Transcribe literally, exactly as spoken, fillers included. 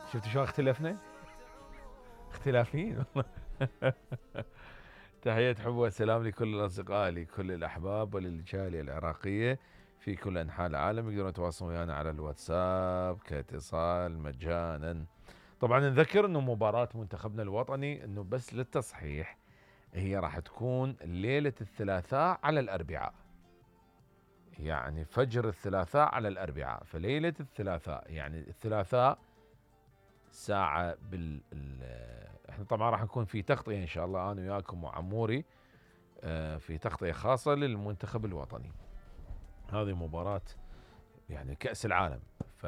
شفت شلون اختلفنا؟ اختلافيين والله. تحية حب وسلام لكل الأصدقاء، لكل الأحباب وللجالية العراقية في كل أنحاء العالم. يقدرون يتواصلون ويانا على الواتساب كاتصال مجانا. طبعا نذكر أنه مباراة منتخبنا الوطني أنه بس للتصحيح هي راح تكون ليلة الثلاثاء على الأربعاء، يعني فجر الثلاثاء على الأربعاء، فليلة الثلاثاء يعني الثلاثاء ساعة بال ال- احنا طبعا راح نكون في تغطية ان شاء الله انا وياكم وعموري، آه، في تغطية خاصة للمنتخب الوطني. هذه مباراة يعني كأس العالم،